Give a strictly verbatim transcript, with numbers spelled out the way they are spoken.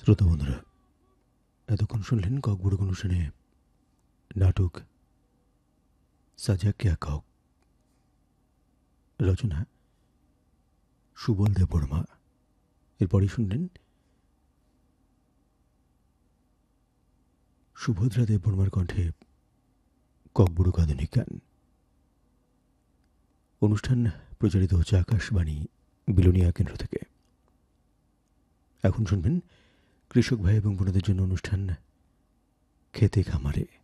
শ্রোতা বন্ধুরা, এতক্ষণ শুনলেন ককবুড়ো অনুষ্ঠানে নাটক সাজা ক্যা কক, রচনা সুবল দেববর্মা। এরপরই শুনলেন সুভদ্রা দেববর্মার কণ্ঠে ককবুড়ো কাঁদুনি গান। অনুষ্ঠান প্রচারিত হচ্ছে আকাশবাণী বিলোনিয়া কেন্দ্র থেকে। এখন শুনবেন কৃষক ভাই এবং বোনদের জন্য অনুষ্ঠান খেতে খামারে।